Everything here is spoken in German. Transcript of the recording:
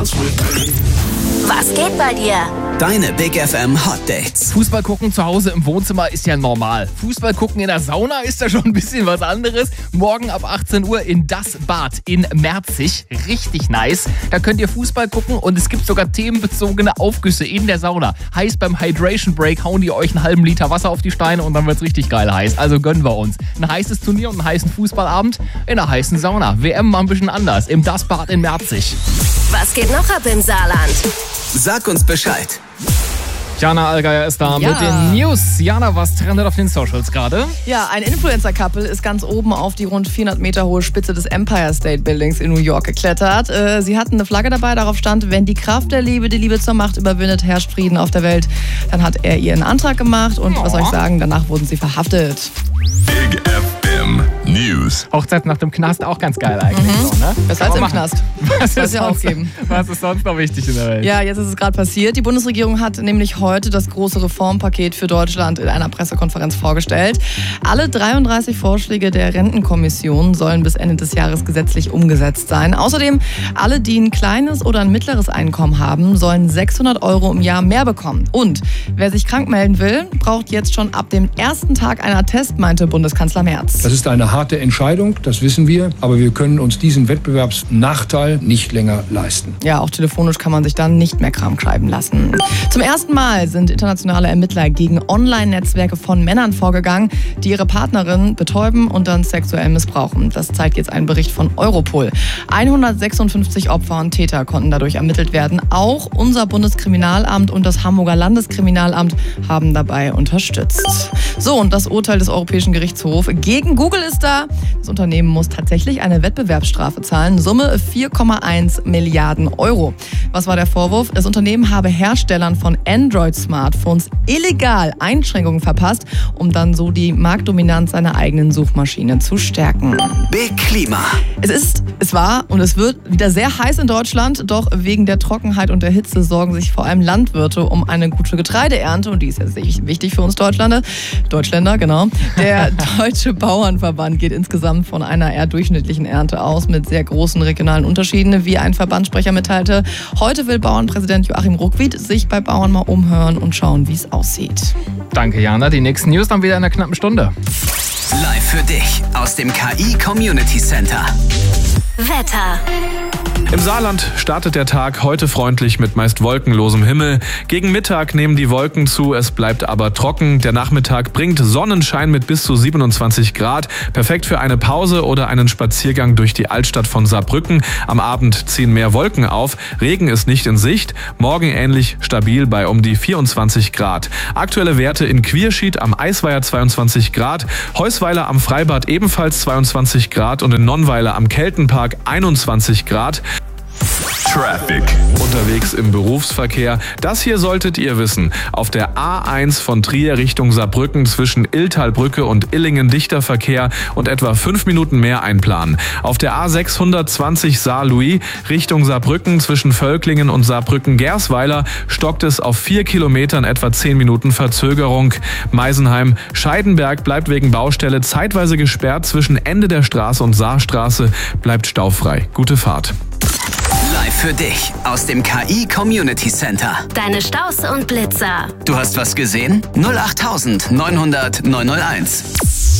dance with me. Was geht bei dir? Deine Big FM Hot Dates. Fußball gucken zu Hause im Wohnzimmer ist ja normal. Fußball gucken in der Sauna ist da schon ein bisschen was anderes. Morgen ab 18 Uhr in Das Bad in Merzig. Richtig nice. Da könnt ihr Fußball gucken und es gibt sogar themenbezogene Aufgüsse in der Sauna. Heißt, beim Hydration Break hauen die euch einen halben Liter Wasser auf die Steine und dann wird's richtig geil heiß. Also gönnen wir uns. Ein heißes Turnier und einen heißen Fußballabend in einer heißen Sauna. WM mal ein bisschen anders. Im Das Bad in Merzig. Was geht noch ab im Saarland? Sag uns Bescheid. Jana Allgeier ist da Ja. mit den News. Jana, was trendet auf den Socials gerade? Ja, ein Influencer-Couple ist ganz oben auf die rund 400 Meter hohe Spitze des Empire State Buildings in New York geklettert. Sie hatten eine Flagge dabei, darauf stand, wenn die Kraft der Liebe die Liebe zur Macht überwindet, herrscht Frieden auf der Welt. Dann hat er ihr einen Antrag gemacht und was soll ich sagen, danach wurden sie verhaftet. Big FM News. Hochzeit nach dem Knast auch ganz geil eigentlich. So, ne? Besser als im Knast. Was Soll ist, es ja auch sonst, geben. was ist sonst noch wichtig in der Welt? Ja, jetzt ist es gerade passiert. Die Bundesregierung hat nämlich heute das große Reformpaket für Deutschland in einer Pressekonferenz vorgestellt. Alle 33 Vorschläge der Rentenkommission sollen bis Ende des Jahres gesetzlich umgesetzt sein. Außerdem, alle, die ein kleines oder ein mittleres Einkommen haben, sollen 600 € im Jahr mehr bekommen. Und wer sich krank melden will, braucht jetzt schon ab dem ersten Tag einen Attest, meinte Bundeskanzler Merz. Das ist eine harte Entscheidung, das wissen wir, aber wir können uns diesen Wettbewerbsnachteil nicht länger leisten. Ja, auch telefonisch kann man sich dann nicht mehr krank schreiben lassen. Zum ersten Mal sind internationale Ermittler gegen Online-Netzwerke von Männern vorgegangen, die ihre Partnerin betäuben und dann sexuell missbrauchen. Das zeigt jetzt ein Bericht von Europol. 156 Opfer und Täter konnten dadurch ermittelt werden. Auch unser Bundeskriminalamt und das Hamburger Landeskriminalamt haben dabei unterstützt. So, und das Urteil des Europäischen Gerichtshofs gegen Google ist da. Das Unternehmen muss tatsächlich eine Wettbewerbsstrafe zahlen. Summe 4,1 Milliarden €. Was war der Vorwurf? Das Unternehmen habe Herstellern von Android-Smartphones illegal Einschränkungen verpasst, um dann so die Marktdominanz seiner eigenen Suchmaschine zu stärken. Big Klima. Es war und es wird wieder sehr heiß in Deutschland, doch wegen der Trockenheit und der Hitze sorgen sich vor allem Landwirte um eine gute Getreideernte und die ist ja sehr wichtig für uns Deutschländer, genau. Der Deutsche Bauernverband geht insgesamt von einer eher durchschnittlichen Ernte aus mit sehr großen regionalen Unterschieden, wie ein Verbandssprecher mitteilte. Heute will Bauernpräsident Joachim Ruckwied sich bei Bauern mal umhören und schauen, wie es aussieht. Danke, Jana. Die nächsten News dann wieder in einer knappen Stunde. Live für dich aus dem KI Community Center. Wetter. Im Saarland startet der Tag heute freundlich mit meist wolkenlosem Himmel. Gegen Mittag nehmen die Wolken zu, es bleibt aber trocken. Der Nachmittag bringt Sonnenschein mit bis zu 27 Grad. Perfekt für eine Pause oder einen Spaziergang durch die Altstadt von Saarbrücken. Am Abend ziehen mehr Wolken auf. Regen ist nicht in Sicht. Morgen ähnlich stabil bei um die 24 Grad. Aktuelle Werte in Quierschied am Eisweiher 22 Grad. Heusweiler am Freibad ebenfalls 22 Grad und in Nonnweiler am Keltenpark 21 Grad. Traffic. Unterwegs im Berufsverkehr. Das hier solltet ihr wissen. Auf der A1 von Trier Richtung Saarbrücken zwischen Illtalbrücke und Illingen dichter Verkehr und etwa 5 Minuten mehr einplanen. Auf der A620 Saar-Louis Richtung Saarbrücken zwischen Völklingen und Saarbrücken-Gersweiler stockt es auf 4 Kilometern etwa 10 Minuten Verzögerung. Meisenheim-Scheidenberg bleibt wegen Baustelle zeitweise gesperrt. Zwischen Ende der Straße und Saarstraße bleibt staufrei. Gute Fahrt. Live für dich aus dem KI Community Center. Deine Staus und Blitzer. Du hast was gesehen? 08900 901.